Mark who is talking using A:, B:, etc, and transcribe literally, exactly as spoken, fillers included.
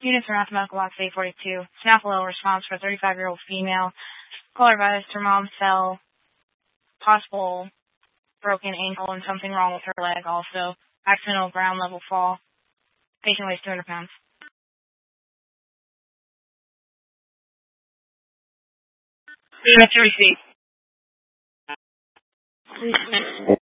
A: Units are mathematical box eight forty-two. Snapolo response for a thirty-five-year-old female. Color advised her mom fell. Possible broken ankle and something wrong with her leg also. Accidental ground level fall. Patient weighs two hundred pounds. Units to receive.